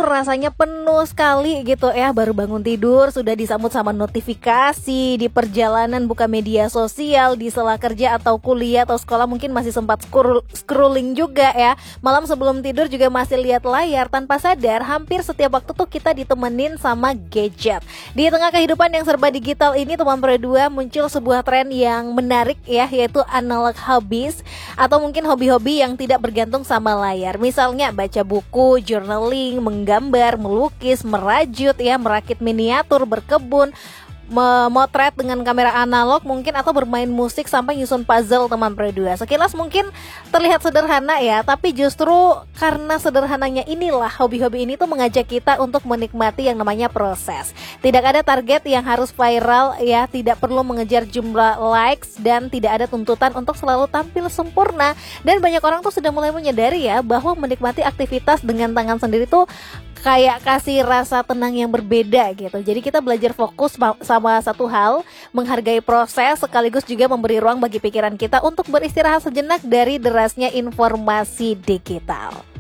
rasanya penuh sekali gitu ya. Baru bangun tidur sudah disambut sama notifikasi, di perjalanan buka media sosial, di sela kerja atau kuliah atau sekolah mungkin masih sempat scrolling juga ya. Malam sebelum tidur juga masih lihat layar. Tanpa sadar hampir setiap waktu tuh kita ditemenin sama gadget. Di tengah kehidupan yang serba digital ini, teman Pro2, muncul sebuah tren yang menarik ya, yaitu analog hobbies atau mungkin hobi-hobi yang tidak bergantung sama layar. Misalnya baca buku, journaling, menggambar, melukis, merajut ya, merakit miniatur, berkebun, memotret dengan kamera analog mungkin, atau bermain musik sampai nyusun puzzle, teman Pro2. Sekilas mungkin terlihat sederhana ya, tapi justru karena sederhananya inilah hobi-hobi ini tuh mengajak kita untuk menikmati yang namanya proses. Tidak ada target yang harus viral ya, tidak perlu mengejar jumlah likes, dan tidak ada tuntutan untuk selalu tampil sempurna. Dan banyak orang tuh sudah mulai menyadari ya bahwa menikmati aktivitas dengan tangan sendiri tuh kayak kasih rasa tenang yang berbeda gitu. Jadi kita belajar fokus sama satu hal, menghargai proses, sekaligus juga memberi ruang bagi pikiran kita untuk beristirahat sejenak dari derasnya informasi digital.